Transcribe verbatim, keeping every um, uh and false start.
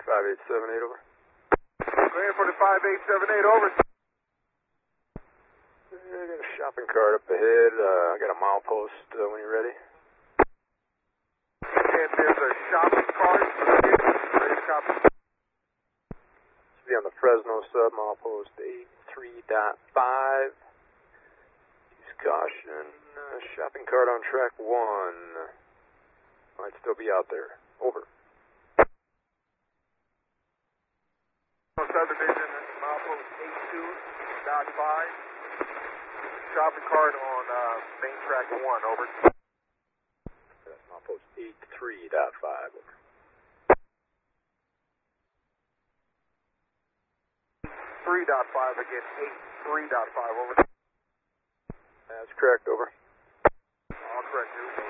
five eight seven eight, over. Grand for the five eight seven eight, over. I got a shopping cart up ahead. Uh, I got a milepost uh, when you're ready. And there's a shopping cart. Shopping. Should be on the Fresno sub, milepost eight three point five. Use caution. Uh, shopping cart on track one. Might still be out there. Over. Subdivision, milepost eight two point five. Shopping cart on uh, main track one, over. That's milepost eight three point five, over. three point five again, eight three point five, over. That's correct, over. All correct, dude.